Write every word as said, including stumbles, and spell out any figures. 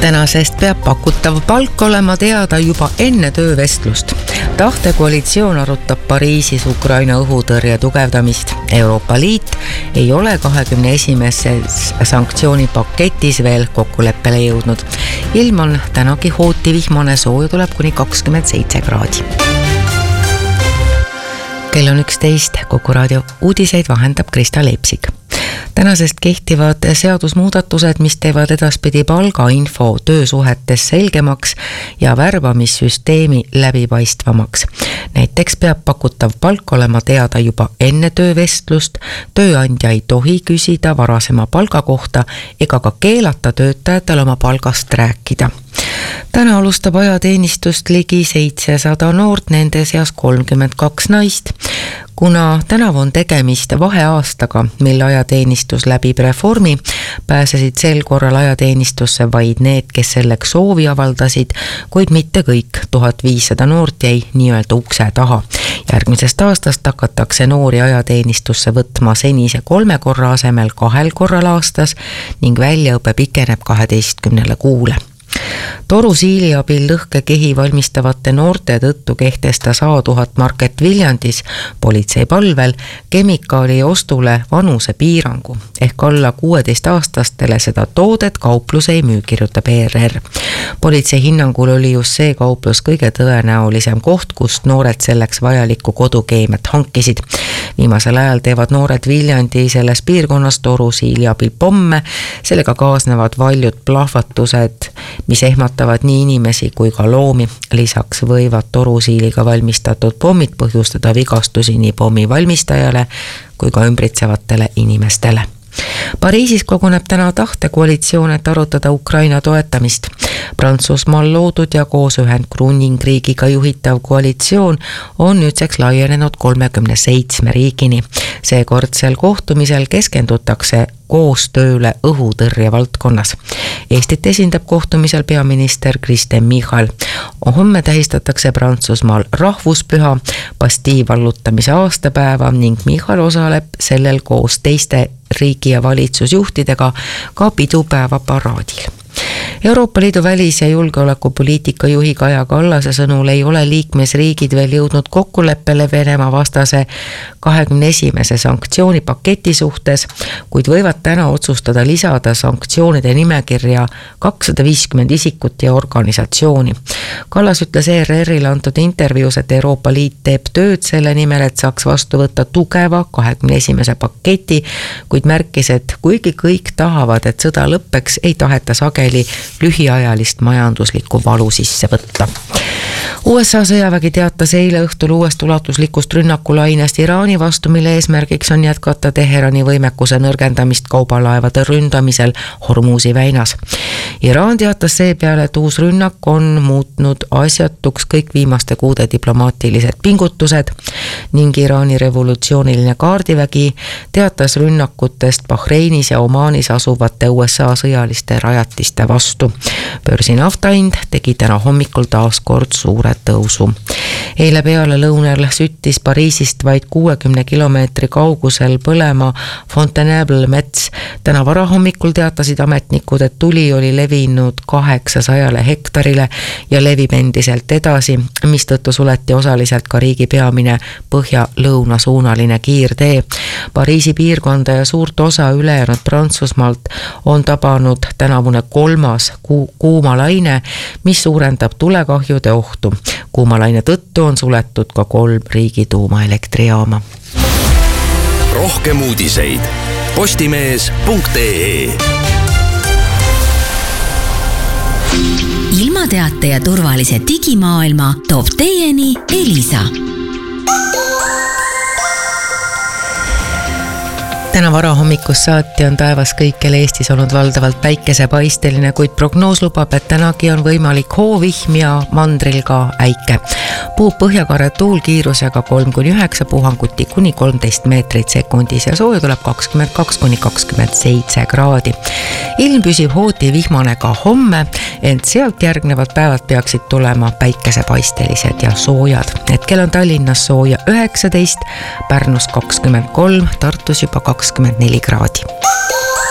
Tänasest peab pakutav palk olema teada juba enne töövestlust. Tahtekoalitsioon arutab Pariisis Ukraina õhutõrje tugevdamist. Euroopa Liit ei ole kahekümne esimeses sanktsioonipaketis veel kokkuleppele jõudnud. Ilm on tänagi hooti vihmane, sooja tuleb kuni kakskümmend seitse kraadi. Kell on üksteist, Kuku raadio uudiseid vahendab Krista Leipsik. Tänasest kehtivad seadusmuudatused, mis teevad edaspidi palgainfo töösuhetes selgemaks ja värbamissüsteemi läbipaistvamaks. Näiteks peab pakutav palk olema teada juba enne töövestlust, tööandja ei tohi küsida varasema palga kohta ega ka keelata töötajatel oma palgast rääkida. Täna alustab ajateenistust ligi seitsesada noort, nende seas kolmkümmend kaks naist. Kuna tänavu on tegemist vaheaastaga, mil ajateenistus läbib reformi, pääsesid sel korral ajateenistusse vaid need, kes selleks soovi avaldasid, kuid mitte kõik. tuhat viissada noort jäi nii-öelda ukse taha. Järgmisest aastast hakatakse noori ajateenistusse võtma senise kolme korra asemel kahel korral aastas ning väljaõpe pikeneb kaheteistkümnele kuule. Toru siili abil lõhkekehi valmistavate noorte tõttu kehtestas A tuhat Market Viljandis politsei palvel kemikaali ostule vanuse piirangu ehk alla kuueteistaastastele seda toodet kauplus ei müü, kirjutab E R R. Politsei hinnangul oli just see kauplus kõige tõenäolisem koht, kust noored selleks vajalikku kodukeemiat hankisid. Viimasel ajal teevad noored Viljandi selles piirkonnas Toru siili abil pomme, sellega kaasnevad valjud plahvatused, mis ehmatavad nii inimesi kui ka loomi. Lisaks võivad torusiiliga valmistatud pommid põhjustada vigastusi nii pommi valmistajale kui ka ümbritsevatele inimestele. Pariisis koguneb täna tahtekoalitsioon, et arutada Ukraina toetamist. Prantsusmaal loodud ja koos Ühendkuningriigiga juhitav koalitsioon on nüüdseks laienenud kolmekümne seitsme riigini. Seekordsel kohtumisel keskendutakse koostööle õhutõrje valdkonnas. Eestit esindab kohtumisel peaminister Kristen Michal. Homme tähistatakse Prantsusmaal rahvuspüha, Bastille vallutamise aastapäeva ning Michal osaleb sellel koos teiste riigi- ja valitsusjuhtidega ka pidupäeva paraadil. Euroopa Liidu välis- ja julgeolekupoliitika juhi Kaja Kallase sõnul ei ole liikmesriigid veel jõudnud kokkuleppele Venemaa vastase kahekümne esimese sanktsioonipaketi suhtes, kuid võivad täna otsustada lisada sanktsioonide nimekirja kakssada viiskümmend isikut ja organisatsiooni. Kallas ütles E R R-ile antud intervjuus, et Euroopa Liit teeb tööd selle nimel, et saaks vastu võtta tugeva kahekümne esimese paketi, kuid märkis, et kuigi kõik tahavad, et sõda lõppeks, ei taheta sageli lühiajalist majanduslikku valu sisse võtta. U S A sõjavägi teatas eile õhtul uuest ulatuslikust rünnakulainest Iraani vastu, mille eesmärgiks on jätkata Teherani võimekuse nõrgendamist kaubalaevade ründamisel Hormuzi väinas. Iraan teatas seepeale, et uus rünnak on muutnud asjatuks kõik viimaste kuude diplomaatilised pingutused ning Iraani revolutsiooniline kaardivägi teatas rünnakutest Bahreinis ja Omaanis asuvate U S A sõjaliste rajatiste vastu. Börsi naftahind tegi täna hommikul taas kord suure tõusu. Eile peale lõunal süttis Pariisist vaid kuuekümne kilomeetri kaugusel põlema Fontainebleau mets. Täna varahommikul teatasid ametnikud, et tuli oli levinud kaheksasajale hektarile ja levib endiselt edasi, mistõttu suleti osaliselt ka riigi peamine põhja-lõuna suunaline kiirtee. Pariisi piirkonda ja suurt osa ülejäänud Prantsusmaalt on tabanud tänavune kolmas ku- kuumalaine, mis suurendab tulekahjude ohtu. Kuumalaine tõttu on suletud ka kolm riigi tuumaelektrijaama. Rohkem uudiseid postimees punkt ee. Ilmateate ja turvalise digimaailma toob teieni Elisa. Täna varahommikust saati on taevas kõikjal Eestis olnud valdavalt päikesepaisteline, kuid prognoos lubab, et tänagi on võimalik hoovihm ja mandril ka äike. Puhub põhjakare tuul kiirusega kolm kuni üheksa, puhanguti kuni kolmteist meetrit sekundis ja sooja tuleb kakskümmend kaks kuni kakskümmend seitse kraadi. Ilm püsib hooti vihmane ka homme, ent sealt järgnevad päevad peaksid tulema päikesepaistelised ja soojad. Hetkel on Tallinnas sooja üheksateist, Pärnus kakskümmend kolm, Tartus juba kakskümmend neli kraadi.